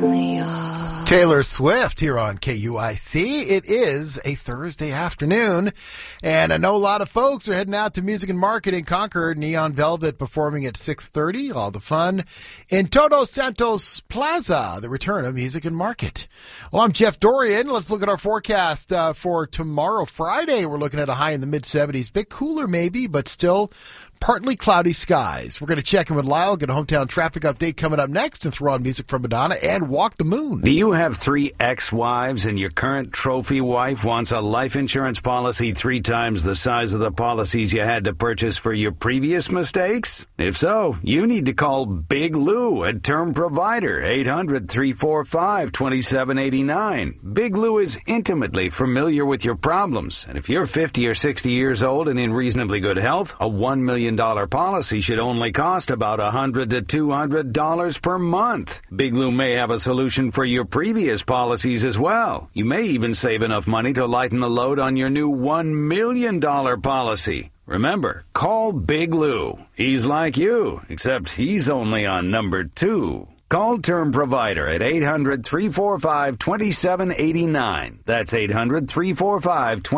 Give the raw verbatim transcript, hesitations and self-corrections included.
Taylor Swift here on K U I C. It is a Thursday afternoon, and I know a lot of folks are heading out to Music and Market in Concord. Neon Velvet performing at six thirty. All the fun in Todos Santos Plaza, the return of Music and Market. Well, I'm Jeff Dorian. Let's look at our forecast uh, for tomorrow, Friday. We're looking at a high in the mid seventies. Bit cooler maybe, but still partly cloudy skies. We're going to check in with Lyle, get a hometown traffic update coming up next, and throw on music from Madonna and Walk the Moon. Do you have three ex-wives and your current trophy wife wants a life insurance policy three times the size of the policies you had to purchase for your previous mistakes? If so, you need to call Big Lou at Term Provider, eight hundred, three four five, two seven eight nine. Big Lou is intimately familiar with your problems, and if you're fifty or sixty years old and in reasonably good health, a one million dollars policy should only cost about one hundred to two hundred dollars per month. Big Lou may have a solution for your previous policies as well. You may even save enough money to lighten the load on your new one million dollars policy. Remember, call Big Lou. He's like you, except he's only on number two. Call Term Provider at eight hundred, three four five, two seven eight nine. That's eight hundred, three four five, two